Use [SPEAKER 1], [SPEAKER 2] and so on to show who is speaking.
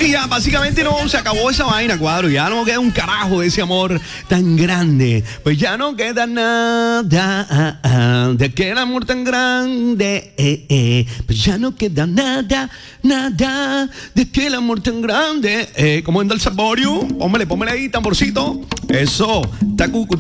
[SPEAKER 1] que ya básicamente no se acabó esa vaina, cuadro. Ya no queda un carajo de ese amor tan grande. Pues ya no queda nada de aquel amor tan grande. Pues ya no queda nada de aquel amor tan grande. ¿Cómo anda el saborio? Póngale ahí, tamborcito. Eso.